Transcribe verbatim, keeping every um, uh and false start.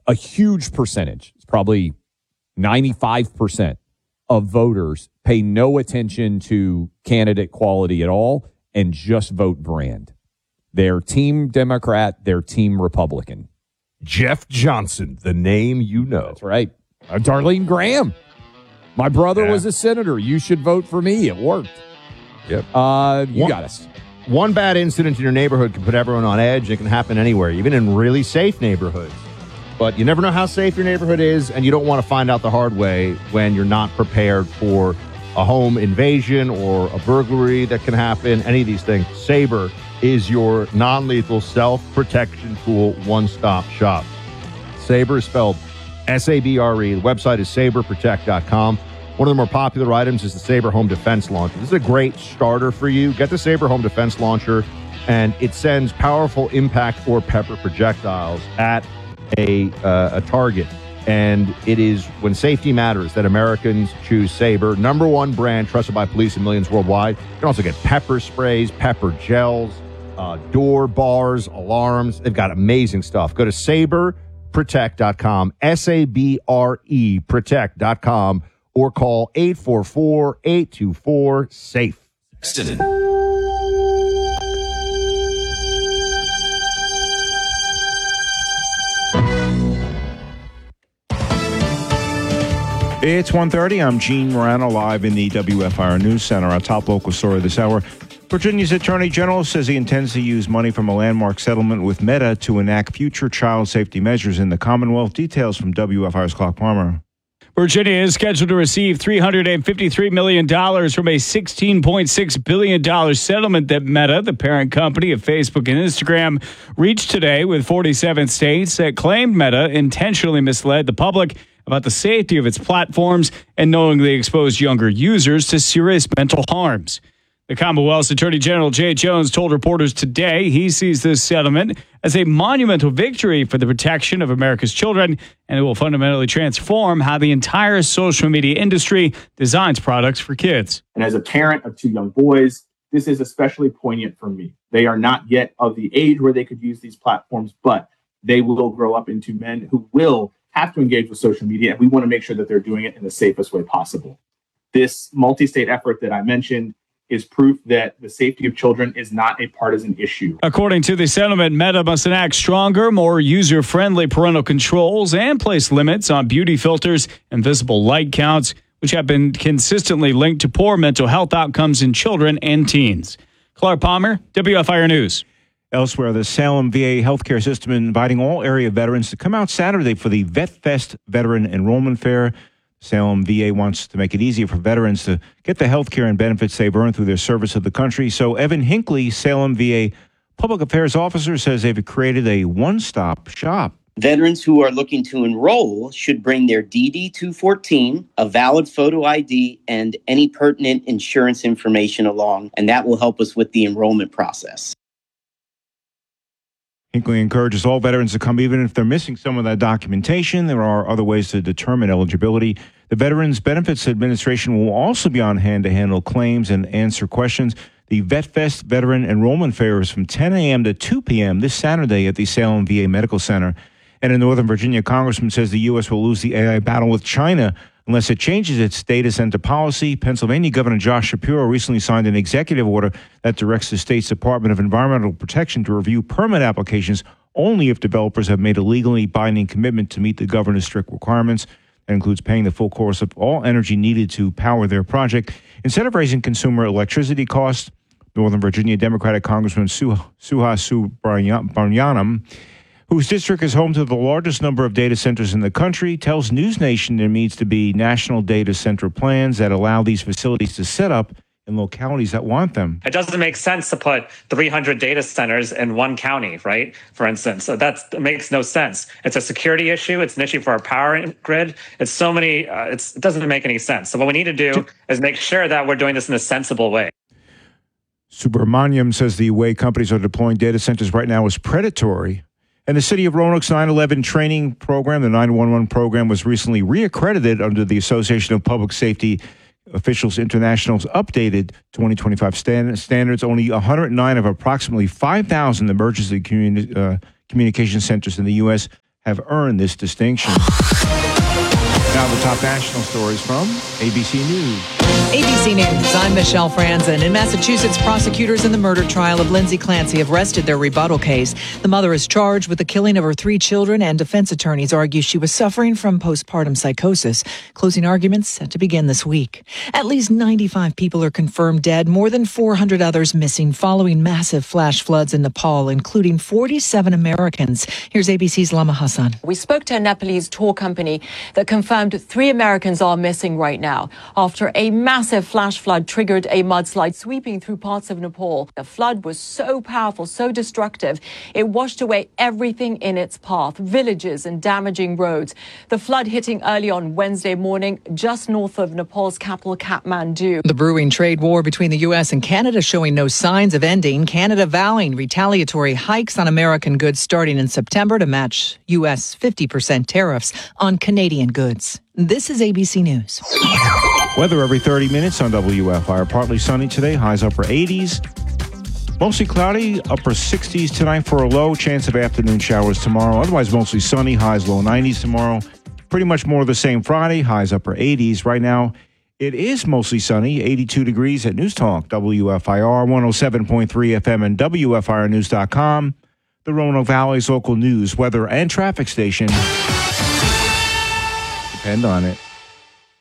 a huge percentage, it's probably ninety-five percent of voters pay no attention to candidate quality at all and just vote brand. They're team Democrat, they're team Republican. Jeff Johnson, the name you know. That's right. Uh, Darlene Graham. My brother yeah. was a senator. You should vote for me. It worked. Yep. Uh, you one, got us. One bad incident in your neighborhood can put everyone on edge. It can happen anywhere, even in really safe neighborhoods. But you never know how safe your neighborhood is, and you don't want to find out the hard way when you're not prepared for a home invasion or a burglary that can happen, any of these things. Sabre is your non-lethal self-protection tool one-stop shop. Sabre is spelled S A B R E. The website is sabre protect dot com. One of the more popular items is the Sabre Home Defense Launcher. This is a great starter for you. Get the Sabre Home Defense Launcher, and it sends powerful impact or pepper projectiles at a uh, a target. And it is when safety matters that Americans choose Sabre. Number one brand trusted by police and millions worldwide. You can also get pepper sprays, pepper gels, uh, door bars, alarms. They've got amazing stuff. Go to sabre protect dot com, S A B R E protect dot com, or call eight four four, eight two four, SAFE. It's one thirty. I'm Gene Morano, live in the W F I R News Center. Our top local story this hour. Virginia's Attorney General says he intends to use money from a landmark settlement with Meta to enact future child safety measures in the Commonwealth. Details from W F I R's Clark Palmer. Virginia is scheduled to receive three hundred fifty-three million dollars from a sixteen point six billion dollars settlement that Meta, the parent company of Facebook and Instagram, reached today with forty-seven states that claimed Meta intentionally misled the public about the safety of its platforms and knowingly exposed younger users to serious mental harms. The Commonwealth's Attorney General Jay Jones told reporters today he sees this settlement as a monumental victory for the protection of America's children, and it will fundamentally transform how the entire social media industry designs products for kids. And as a parent of two young boys, this is especially poignant for me. They are not yet of the age where they could use these platforms, but they will grow up into men who will have to engage with social media, and we want to make sure that they're doing it in the safest way possible. This multi-state effort that I mentioned is proof that the safety of children is not a partisan issue. According to the settlement, Meta must enact stronger, more user-friendly parental controls and place limits on beauty filters and visible light counts, which have been consistently linked to poor mental health outcomes in children and teens. Clark Palmer, W F I R News. Elsewhere, the Salem V A healthcare system inviting all area veterans to come out Saturday for the VetFest Veteran Enrollment Fair. Salem V A wants to make it easier for veterans to get the health care and benefits they've earned through their service of the country. So Evan Hinckley, Salem V A Public Affairs Officer, says they've created a one-stop shop. Veterans who are looking to enroll should bring their D D two fourteen, a valid photo I D, and any pertinent insurance information along, and that will help us with the enrollment process. Hinckley encourages all veterans to come even if they're missing some of that documentation. There are other ways to determine eligibility. The Veterans Benefits Administration will also be on hand to handle claims and answer questions. The VetFest Veteran Enrollment Fair is from ten a.m. to two p.m. this Saturday at the Salem V A Medical Center. And in Northern Virginia, Congressman says the U S will lose the A I battle with China unless it changes its data center policy. Pennsylvania Governor Josh Shapiro recently signed an executive order that directs the state's Department of Environmental Protection to review permit applications only if developers have made a legally binding commitment to meet the governor's strict requirements. That includes paying the full cost of all energy needed to power their project. Instead of raising consumer electricity costs, Northern Virginia Democratic Congressman Suhasini Subrahmanyanam, whose district is home to the largest number of data centers in the country, tells News Nation there needs to be national data center plans that allow these facilities to set up in localities that want them. It doesn't make sense to put three hundred data centers in one county, right? For instance, so that's, that makes no sense. It's a security issue. It's an issue for our power grid. It's so many, uh, it's, it doesn't make any sense. So what we need to do is make sure that we're doing this in a sensible way. Subramaniam says the way companies are deploying data centers right now is predatory. And the City of Roanoke's nine eleven training program, the nine one one program, was recently reaccredited under the Association of Public Safety Officials International's updated twenty twenty-five stand- standards. Only one hundred nine of approximately five thousand emergency communi- uh, communication centers in the U S have earned this distinction. Now the top national stories from A B C News. A B C News, I'm Michelle Franzen. In Massachusetts, prosecutors in the murder trial of Lindsay Clancy have rested their rebuttal case. The mother is charged with the killing of her three children, and defense attorneys argue she was suffering from postpartum psychosis. Closing arguments set to begin this week. At least ninety-five people are confirmed dead, more than four hundred others missing following massive flash floods in Nepal, including forty-seven Americans. Here's A B C's Lama Hassan. We spoke to a Nepalese tour company that confirmed three Americans are missing right now after a massive flash flood triggered a mudslide sweeping through parts of Nepal. The flood was so powerful, so destructive, it washed away everything in its path, villages and damaging roads. The flood hitting early on Wednesday morning just north of Nepal's capital, Kathmandu. The brewing trade war between the U S and Canada showing no signs of ending. Canada vowing retaliatory hikes on American goods starting in September to match U S fifty percent tariffs on Canadian goods. This is A B C News. Weather every thirty minutes on W F I R. Partly sunny today, highs upper eighties. Mostly cloudy, upper sixties tonight for a low. Chance of afternoon showers tomorrow. Otherwise, mostly sunny, highs low nineties tomorrow. Pretty much more of the same Friday, highs upper eighties. Right now, it is mostly sunny, eighty-two degrees at News Talk, W F I R, one oh seven point three F M and W F I R news dot com. The Roanoke Valley's local news, weather, and traffic station. Depend on it.